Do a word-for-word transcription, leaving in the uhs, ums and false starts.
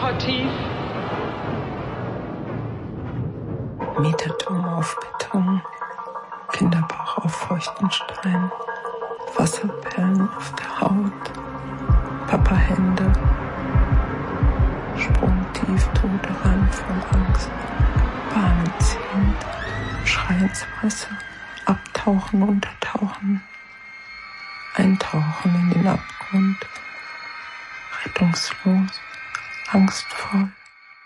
tief. Meterturm auf Beton, Kinderbauch auf feuchten Stein, Wasserperlen auf der Haut, Papa-Hände, sprungtief, tote Rand voll Angst, Bahnen ziehend, Schrei ins Wasser, abtauchen, untertauchen, eintauchen in den Abgrund, rettungslos, angstvoll.